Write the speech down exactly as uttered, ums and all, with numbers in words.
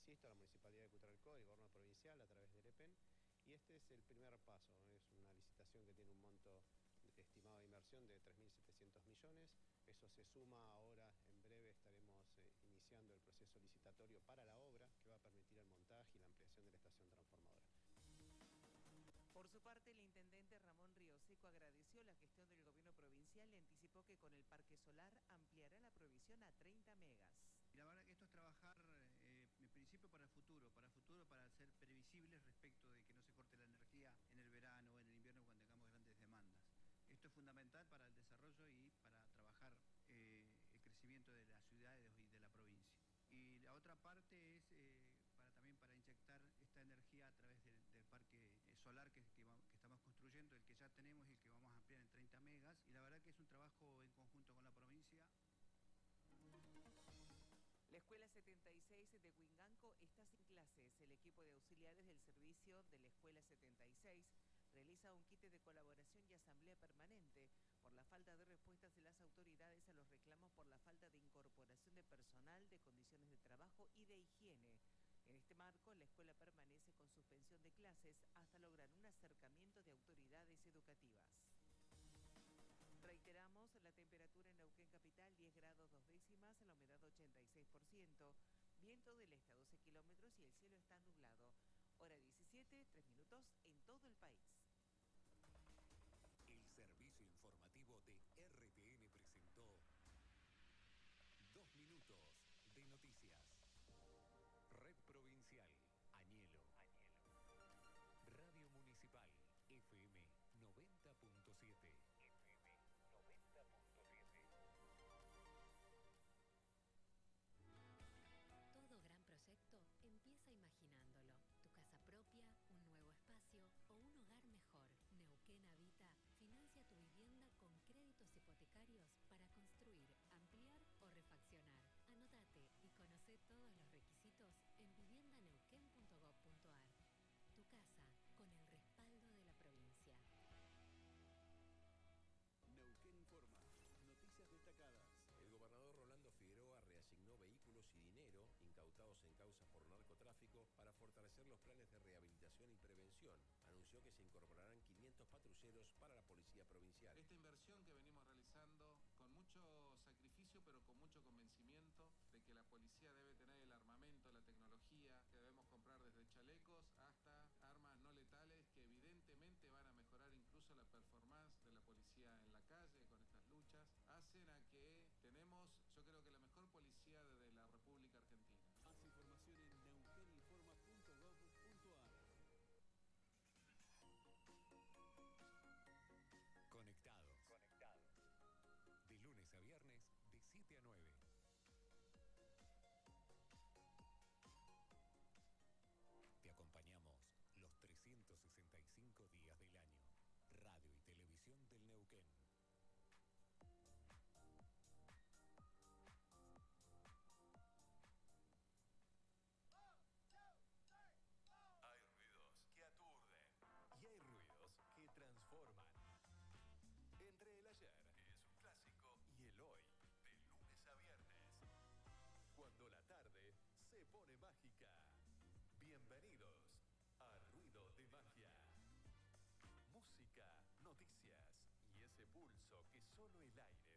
insisto, la Municipalidad de Cutralcó, el Gobierno Provincial a través del E P E N, y este es el primer paso, ¿no? Es una licitación que tiene un monto estimado de inversión de tres mil setecientos millones, eso se suma ahora, en breve estaremos eh, iniciando el proceso licitatorio para la obra que va a permitir el montaje y la ampliación de la estación transformadora. Por su parte, el intendente Ramón Rioseco agradeció la gestión del gobierno provincial y anticipó que con el parque solar ampliará la provisión a treinta megas. La verdad que esto es trabajar eh, en principio para el futuro, para el futuro, para ser previsibles respecto de que no se corte la energía en el verano o en el invierno cuando tengamos grandes demandas. Esto es fundamental para el desarrollo y para trabajar eh, el crecimiento de las ciudades y de la provincia. Y la otra parte es eh, para, también para inyectar esta energía a través del, del parque solar que, que, que estamos construyendo, el que ya tenemos y el que vamos a ampliar en treinta megas. Y la verdad que es un trabajo en conjunto con la provincia. La Escuela setenta y seis de Huinganco está sin clases. El equipo de auxiliares del servicio de la Escuela setenta y seis realiza un quite de colaboración y asamblea permanente por la falta de respuestas de las autoridades a los reclamos por la falta de incorporación de personal, de condiciones de trabajo y de higiene. En este marco, la escuela permanece con suspensión de clases hasta lograr un acercamiento de autoridades educativas. Reiteramos, la temperatura en Neuquén Capital diez grados dos décimas, la humedad ochenta y seis por ciento, viento del este a doce kilómetros y el cielo está nublado. Hora diecisiete, tres minutos en todo el país. El servicio informativo de R T N presentó Dos Minutos de Noticias. Red Provincial, Añelo. Añelo. Radio Municipal, F M noventa punto siete. F M noventa punto siete. Todo gran proyecto empieza imaginándolo. Tu casa propia, un nuevo espacio o un hogar mejor. Neuquén Habita financia tu vivienda con créditos hipotecarios para construir, ampliar o refaccionar. Anótate y conoce todos los requisitos en vivienda neuquén punto gob punto ar. Tu casa con el respaldo de la provincia. Neuquén Informa. Noticias destacadas. El gobernador Rolando Figueroa reasignó vehículos y dinero incautados en causas por narcotráfico para fortalecer los planes de rehabilitación y prevención. Anunció que se incorporarán quinientos patrulleros para la policía provincial. Esta inversión que venimos realizando con mucho sacrificio pero con mucho convencimiento de que la policía debe tener el armamento, la tecnología, que debemos comprar desde chalecos hasta armas no letales que evidentemente van a mejorar incluso la performance de la policía en la calle con estas luchas, hacen a que tenemos, yo creo que la mejor policía de la República Argentina. Más información en neuquén informa punto gob punto ar. Conectados. Conectados. De lunes a viernes, de siete a nueve. Te acompañamos los trescientos sesenta y cinco días del año. Radio y televisión del Neuquén. Hay ruidos que aturden y hay ruidos que transforman. Entre el ayer, que es un clásico, y el hoy, de lunes a viernes. Cuando la tarde se pone mágica. Bienvenidos a Ruido de Magia. Música, noticias y ese pulso que solo el aire